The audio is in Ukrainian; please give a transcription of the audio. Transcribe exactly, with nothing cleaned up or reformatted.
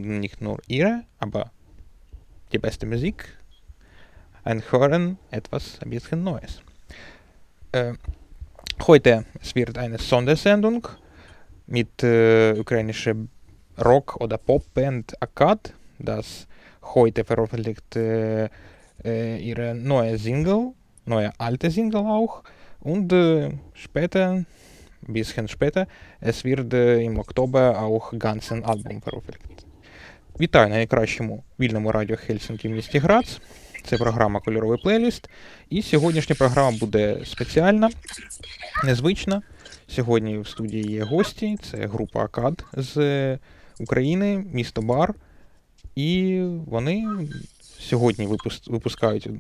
werden nicht nur ihre, aber die beste Musik und hören etwas ein bisschen Neues. Äh, heute es wird eine Sondersendung mit äh, ukrainischer Rock- oder Popband Akkad, das heute veröffentlicht äh, äh, ihre neue Single, neue alte Single auch, und äh, später, ein bisschen später, es wird äh, im Oktober auch ganzen Album veröffentlicht. Вітаю на найкращому вільному радіо Хельсинки в місті Грац. Це програма «Кольоровий плейліст». І сьогоднішня програма буде спеціальна, незвична. Сьогодні в студії є гості. Це група Акад з України, місто Бар. І вони сьогодні випускають